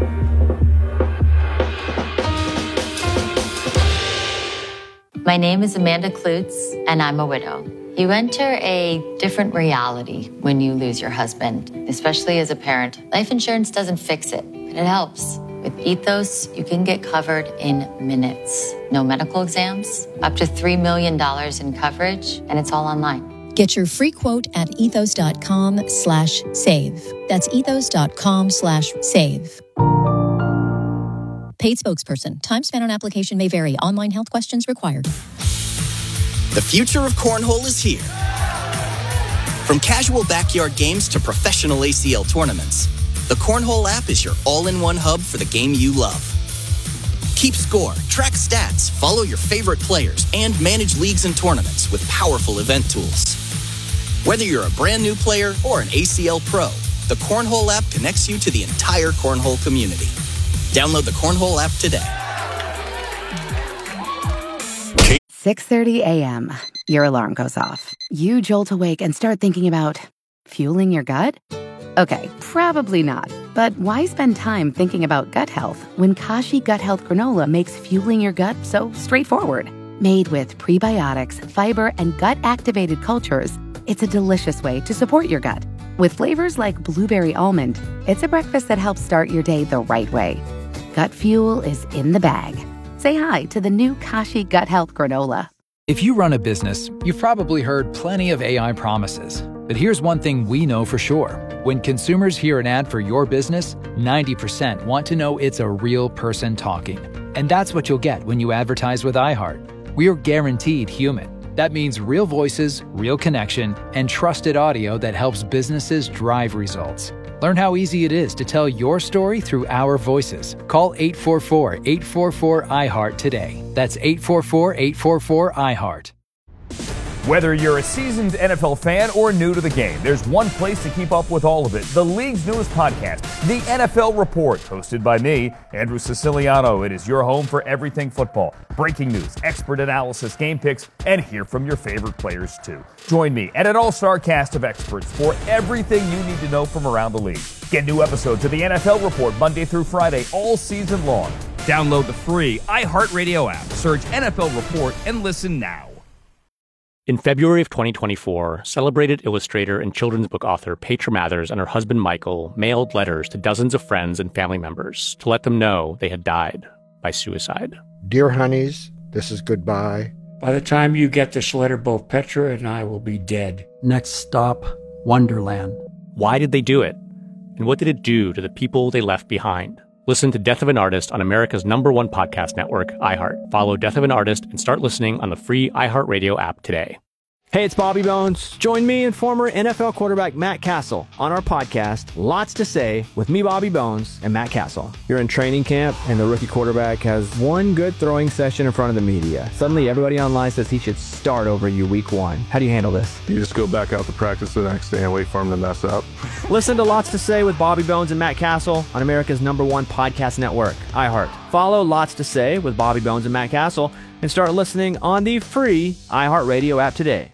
My name is Amanda Klutz, and I'm a widow. You enter a different reality when you lose your husband, especially as a parent. Life insurance doesn't fix it, but it helps. With Ethos, you can get covered in minutes. No medical exams, up to $3 million in coverage, and it's all online. Get your free quote at ethos.com/save. That's ethos.com/save. Paid spokesperson. Time spent on application may vary. Online health questions required. The future of cornhole is here. From casual backyard games to professional ACL tournaments, the Cornhole app is your all-in-one hub for the game you love. Keep score, track stats, follow your favorite players, and manage leagues and tournaments with powerful event tools. Whether you're a brand new player or an ACL pro, the Cornhole app connects you to the entire cornhole community. Download the Cornhole app today. 6:30 a.m. Your alarm goes off. You jolt awake and start thinking about fueling your gut? Okay, probably not. But why spend time thinking about gut health when Kashi Gut Health Granola makes fueling your gut so straightforward? Made with prebiotics, fiber, and gut-activated cultures, it's a delicious way to support your gut. With flavors like blueberry almond, it's a breakfast that helps start your day the right way. Gut fuel is in the bag. Say hi to the new Kashi Gut Health Granola. If you run a business, you've probably heard plenty of AI promises. But here's one thing we know for sure. When consumers hear an ad for your business, 90% want to know it's a real person talking. And that's what you'll get when you advertise with iHeart. We are guaranteed human. That means real voices, real connection, and trusted audio that helps businesses drive results. Learn how easy it is to tell your story through our voices. Call 844-844-iHeart today. That's 844-844-iHeart. Whether you're a seasoned NFL fan or new to the game, there's one place to keep up with all of it. The league's newest podcast, The NFL Report, hosted by me, Andrew Siciliano. It is your home for everything football. Breaking news, expert analysis, game picks, and hear from your favorite players too. Join me and an all-star cast of experts for everything you need to know from around the league. Get new episodes of The NFL Report Monday through Friday all season long. Download the free iHeartRadio app. Search NFL Report and listen now. In February of 2024, celebrated illustrator and children's book author Petra Mathers and her husband Michael mailed letters to dozens of friends and family members to let them know they had died by suicide. Dear honeys, this is goodbye. By the time you get this letter, both Petra and I will be dead. Next stop, Wonderland. Why did they do it? And what did it do to the people they left behind? Listen to Death of an Artist on America's #1 podcast network, iHeart. Follow Death of an Artist and start listening on the free iHeartRadio app today. Hey, it's Bobby Bones. Join me and former NFL quarterback Matt Castle on our podcast, Lots to Say, with me, Bobby Bones, and Matt Castle. You're in training camp, and the rookie quarterback has one good throwing session in front of the media. Suddenly, everybody online says he should start over you week one. How do you handle this? You just go back out to practice the next day and wait for him to mess up. Listen to Lots to Say with Bobby Bones and Matt Castle on America's #1 podcast network, iHeart. Follow Lots to Say with Bobby Bones and Matt Castle and start listening on the free iHeartRadio app today.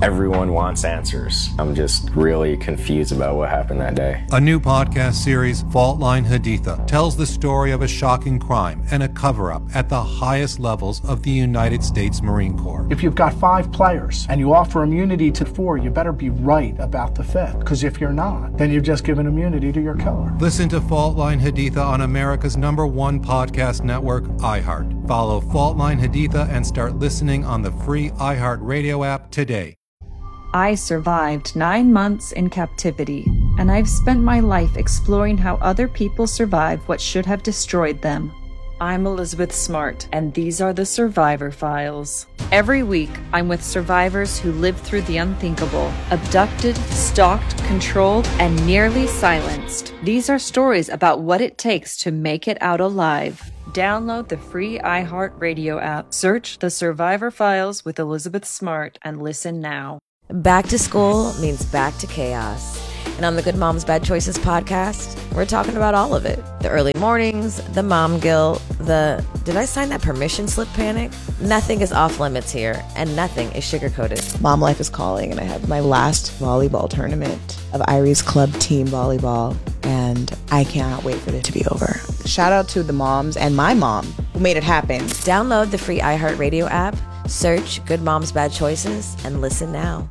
Everyone wants answers. I'm just really confused about what happened that day. A new podcast series, Fault Line Haditha, tells the story of a shocking crime and a cover-up at the highest levels of the United States Marine Corps. If you've got 5 players and you offer immunity to 4, you better be right about the 5th. Because if you're not, then you've just given immunity to your killer. Listen to Fault Line Haditha on America's #1 podcast network, iHeart. Follow Fault Line Haditha and start listening on the free iHeart Radio app today. I survived 9 months in captivity, and I've spent my life exploring how other people survive what should have destroyed them. I'm Elizabeth Smart, and these are the Survivor Files. Every week, I'm with survivors who lived through the unthinkable, abducted, stalked, controlled, and nearly silenced. These are stories about what it takes to make it out alive. Download the free iHeart Radio app, search The Survivor Files with Elizabeth Smart, and listen now. Back to school means back to chaos. And on the Good Moms Bad Choices podcast, we're talking about all of it. The early mornings, the mom guilt, the did I sign that permission slip panic? Nothing is off limits here, and nothing is sugar-coated. Mom life is calling, and I have my last volleyball tournament of Irie's Club Team Volleyball, and I cannot wait for it to be over. Shout out to the moms and my mom who made it happen. Download the free iHeartRadio app, search Good Moms Bad Choices, and listen now.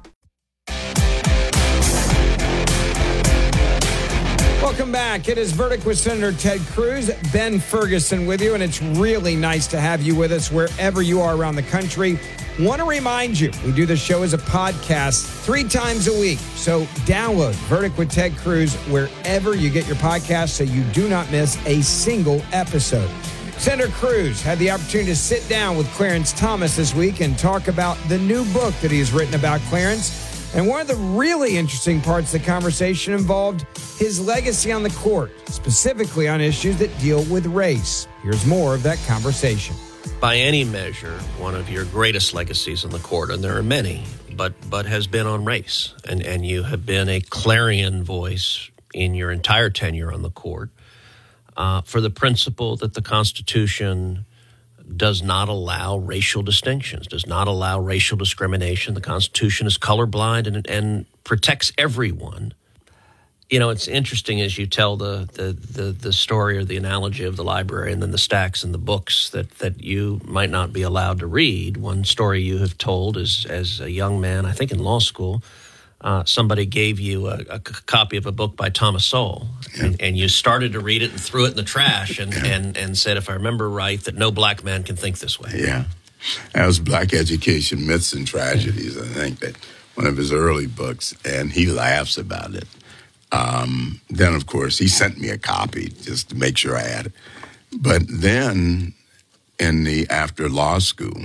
Welcome back. It is Verdict with Senator Ted Cruz. Ben Ferguson with you, and it's really nice to have you with us wherever you are around the country. Want to remind you, we do the show as a podcast 3 times a week. So download Verdict with Ted Cruz wherever you get your podcast so you do not miss a single episode. Senator Cruz had the opportunity to sit down with Clarence Thomas this week and talk about the new book that he has written about Clarence. And one of the really interesting parts of the conversation involved his legacy on the court, specifically on issues that deal with race. Here's more of that conversation. By any measure, one of your greatest legacies on the court, and there are many, but has been on race. And you have been a clarion voice in your entire tenure on the court for the principle that the Constitution does not allow racial distinctions, does not allow racial discrimination. The Constitution is colorblind and protects everyone. You know, it's interesting as you tell the story or the analogy of the library and then the stacks and the books that you might not be allowed to read. One story you have told is as a young man, I think in law school, somebody gave you a copy of a book by Thomas Sowell, and you started to read it and threw it in the trash and said, if I remember right, that no black man can think this way. Yeah. That was Black Education, Myths and Tragedies, I think, that one of his early books, and he laughs about it. Then, of course, he sent me a copy just to make sure I had it. But then, after law school,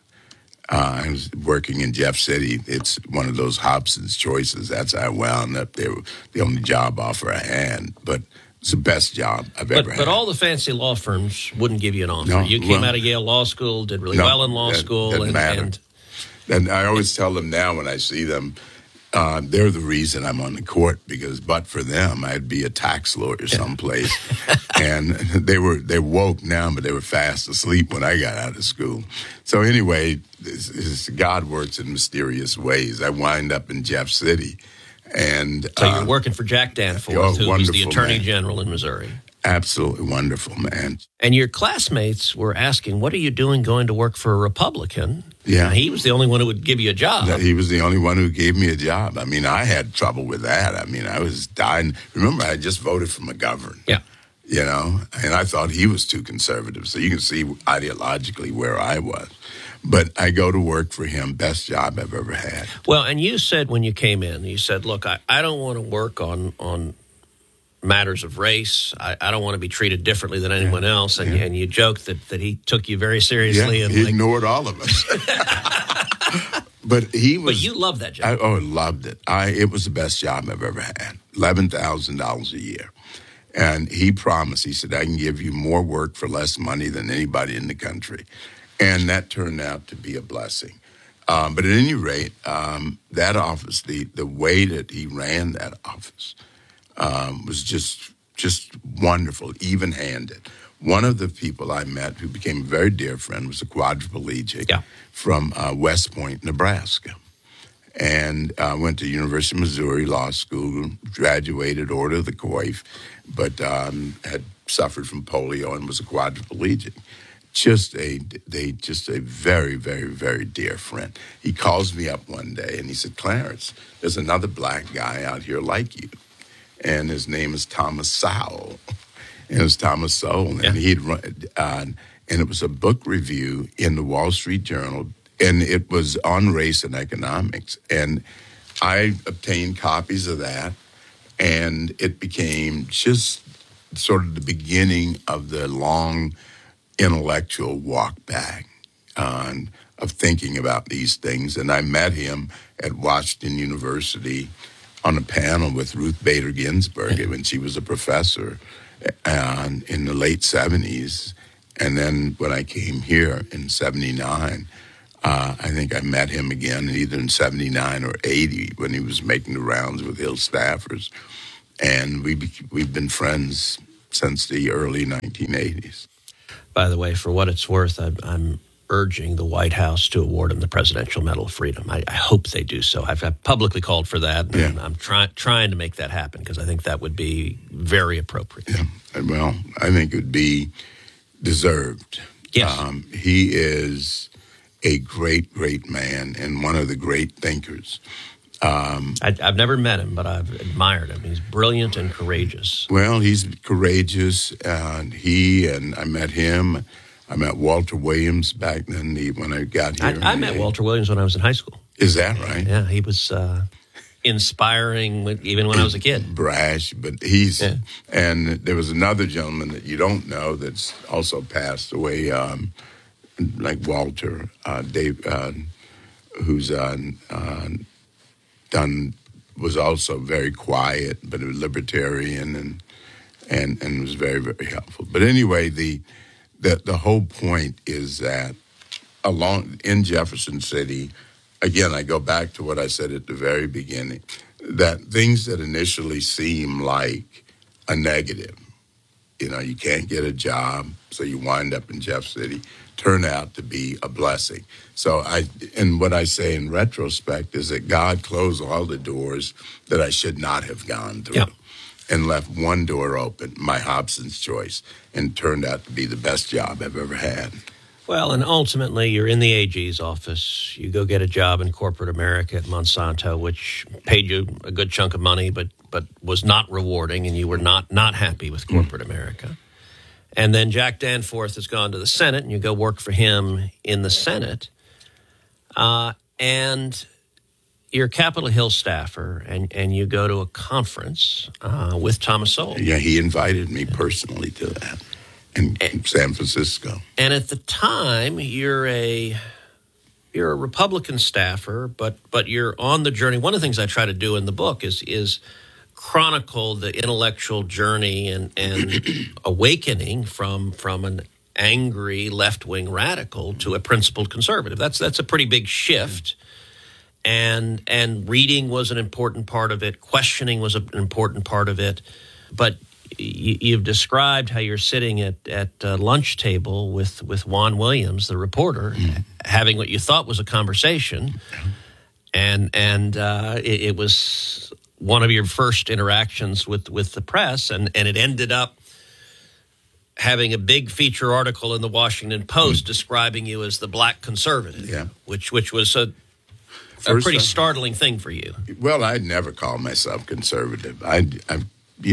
I was working in Jeff City. It's one of those Hobson's choices. That's how I wound up there. The only job offer I had, but it's the best job I've ever had. But all the fancy law firms wouldn't give you an offer. No, you came out of Yale Law School, did really well in law school. Doesn't matter. And I always tell them now when I see them, they're the reason I'm on the court, because but for them, I'd be a tax lawyer someplace. And they're woke now, but they were fast asleep when I got out of school. So anyway, God works in mysterious ways. I wind up in Jeff City. And so you're working for Jack Danforth, who was the Attorney General in Missouri. Absolutely wonderful, man. And your classmates were asking, what are you doing going to work for a Republican? Yeah. Now, he was the only one who would give you a job. He was the only one who gave me a job. I mean, I had trouble with that. I mean, I was dying. Remember, I just voted for McGovern. Yeah. You know, and I thought he was too conservative. So you can see ideologically where I was. But I go to work for him, best job I've ever had. Well, and you said when you came in, you said, look, I don't want to work on matters of race. I don't want to be treated differently than anyone else. And you joked that he took you very seriously. Yeah, and he ignored all of us. But you loved that job. I loved it. It was the best job I've ever had. $11,000 a year. And he promised, he said, I can give you more work for less money than anybody in the country. And that turned out to be a blessing. But at any rate, that office, the way that he ran that office was just wonderful, even-handed. One of the people I met who became a very dear friend was a quadriplegic from West Point, Nebraska. and went to University of Missouri Law School, graduated Order of the Coif, but had suffered from polio and was a quadriplegic. Just a very, very, very dear friend. He calls me up one day and he said, "Clarence, there's another black guy out here like you, and his name is Thomas Sowell." And it was Thomas Sowell, and he'd run, and it was a book review in the Wall Street Journal, and it was on race and economics. And I obtained copies of that, and it became just sort of the beginning of the long intellectual walk back of thinking about these things. And I met him at Washington University on a panel with Ruth Bader Ginsburg when she was a professor in the late 70s. And then when I came here in 79, I think I met him again either in 79 or 80 when he was making the rounds with Hill staffers. And we've been friends since the early 1980s. By the way, for what it's worth, I'm urging the White House to award him the Presidential Medal of Freedom. I hope they do so. I've publicly called for that, and I'm trying to make that happen because I think that would be very appropriate. Yeah. Well, I think it would be deserved. Yes. He is a great, great man and one of the great thinkers. I've never met him, but I've admired him. He's brilliant and courageous. Well, he's courageous, and I met him. I met Walter Williams back then when I got here. I met Walter Williams when I was in high school. Is that right? Yeah, he was inspiring even when I was a kid. Brash, but and there was another gentleman that you don't know that's also passed away, like Walter, Dave, who's was also very quiet, but a libertarian and was very, very helpful. But anyway, the whole point is that in Jefferson City, again, I go back to what I said at the very beginning, that things that initially seem like a negative, you can't get a job, so you wind up in Jeff City, turn out to be a blessing. So and what I say in retrospect is that God closed all the doors that I should not have gone through and left one door open, my Hobson's choice, and turned out to be the best job I've ever had. Well, and ultimately, you're in the AG's office. You go get a job in corporate America at Monsanto, which paid you a good chunk of money, but was not rewarding, and you were not happy with corporate America. And then Jack Danforth has gone to the Senate, and you go work for him in the Senate. And you're a Capitol Hill staffer, and you go to a conference with Thomas Sowell. Yeah, he invited me personally to that in San Francisco. And at the time, you're a Republican staffer, but you're on the journey. One of the things I try to do in the book is chronicle the intellectual journey and awakening from an angry left-wing radical to a principled conservative. That's a pretty big shift. And reading was an important part of it. Questioning was an important part of it. But you've described how you're sitting at a lunch table with Juan Williams, the reporter, having what you thought was a conversation. And it was one of your first interactions with the press, and it ended up having a big feature article in the Washington Post describing you as the black conservative, which was a pretty startling thing for you. Well, I'd never call myself conservative. That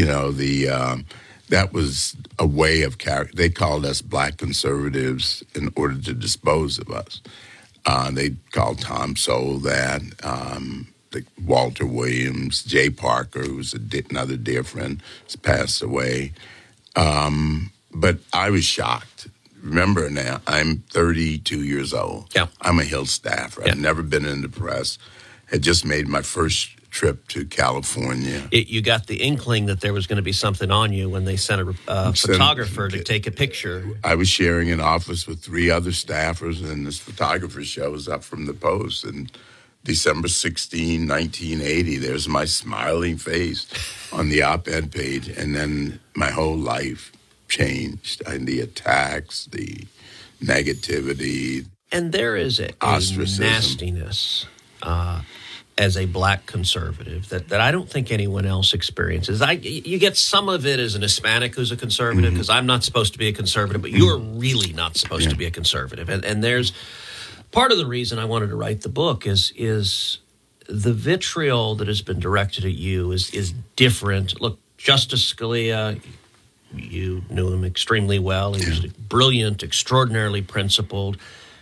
was a way of character. They called us black conservatives in order to dispose of us. They called Tom Sowell that. Walter Williams, Jay Parker, who's another dear friend, has passed away. But I was shocked. Remember now, I'm 32 years old. Yeah. I'm a Hill staffer. I've never been in the press. Had just made my first trip to California. You got the inkling that there was going to be something on you when they sent a photographer to take a picture. I was sharing an office with 3 other staffers, and this photographer shows up from the Post, and December 16, 1980, there's my smiling face on the op-ed page, and then my whole life changed. And the attacks, the negativity. And there is a nastiness as a black conservative that I don't think anyone else experiences. You get some of it as an Hispanic who's a conservative, because I'm not supposed to be a conservative, but you're really not supposed to be a conservative. And there's part of the reason I wanted to write the book is the vitriol that has been directed at you is different. Look, Justice Scalia, you knew him extremely well. He was brilliant, extraordinarily principled.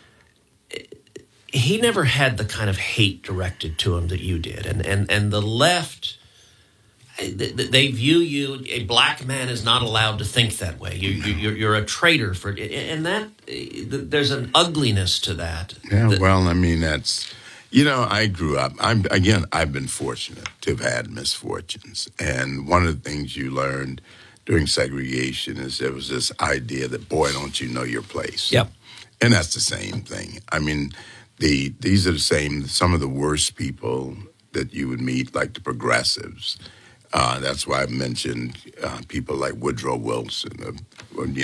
He never had the kind of hate directed to him that you did. And the left, they view you, a black man is not allowed to think that way. You're a traitor for it. And that, there's an ugliness to that. Yeah, well, I mean, that's, I grew up, I've been fortunate to have had misfortunes. And one of the things you learned during segregation is there was this idea that, boy, don't you know your place. Yep. And that's the same thing. I mean, these are the same, some of the worst people that you would meet, like the progressives. That's why I mentioned people like Woodrow Wilson,